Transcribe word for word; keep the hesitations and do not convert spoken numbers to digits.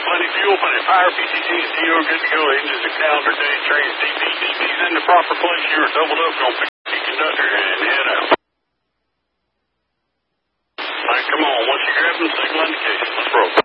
Plenty fuel, plenty power, P C C and D O good to go. Engines and calendar, day trains, D P, D P's in the proper place. You're doubled up, gonna pick the conductor and head out. All right, come on. Once you grab them, signal indication. Let's roll.